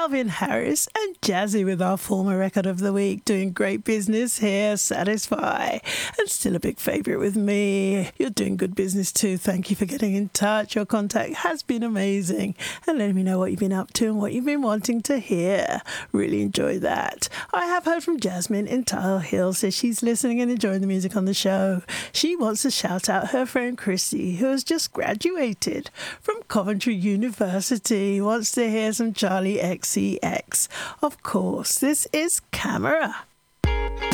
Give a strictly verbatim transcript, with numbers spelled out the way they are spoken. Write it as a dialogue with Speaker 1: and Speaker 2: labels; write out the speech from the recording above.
Speaker 1: Calvin Harris and Jazzy with our former record of the week, doing great business here, Satisfy. And still a big favourite with me. You're doing good business too. Thank you for getting in touch. Your contact has been amazing and letting me know what you've been up to and what you've been wanting to hear. Really enjoy that. I have heard from Jasmine in Tile Hill, says she's listening and enjoying the music on the show. She wants to shout out her friend Christy, who has just graduated from Coventry University, wants to hear some Charlie X C X. Of course, this is Camera.